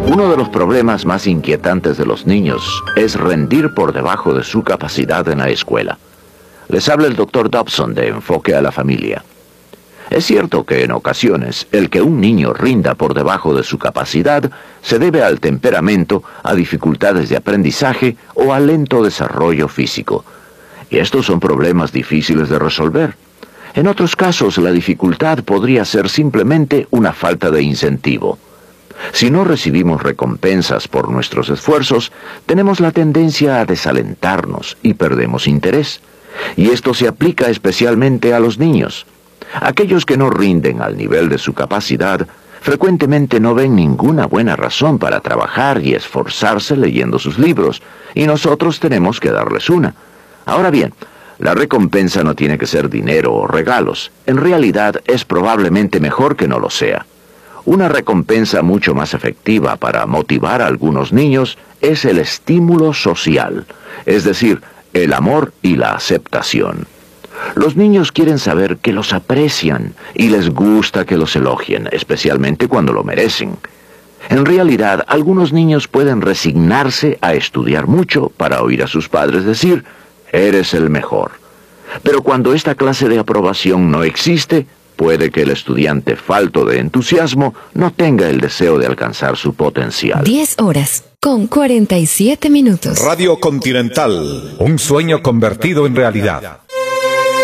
Uno de los problemas más inquietantes de los niños es rendir por debajo de su capacidad en la escuela. Les habla el Dr. Dobson de Enfoque a la Familia. Es cierto que en ocasiones el que un niño rinda por debajo de su capacidad se debe al temperamento, a dificultades de aprendizaje o al lento desarrollo físico. Y estos son problemas difíciles de resolver. En otros casos la dificultad podría ser simplemente una falta de incentivo. Si no recibimos recompensas por nuestros esfuerzos, tenemos la tendencia a desalentarnos y perdemos interés. Y esto se aplica especialmente a los niños. Aquellos que no rinden al nivel de su capacidad, frecuentemente no ven ninguna buena razón para trabajar y esforzarse leyendo sus libros, y nosotros tenemos que darles una. Ahora bien, la recompensa no tiene que ser dinero o regalos. En realidad es probablemente mejor que no lo sea. Una recompensa mucho más efectiva para motivar a algunos niños es el estímulo social, es decir, el amor y la aceptación. Los niños quieren saber que los aprecian y les gusta que los elogien, especialmente cuando lo merecen. En realidad, algunos niños pueden resignarse a estudiar mucho para oír a sus padres decir, «Eres el mejor». Pero cuando esta clase de aprobación no existe, puede que el estudiante falto de entusiasmo no tenga el deseo de alcanzar su potencial. 10:47. Radio Continental, un sueño convertido en realidad.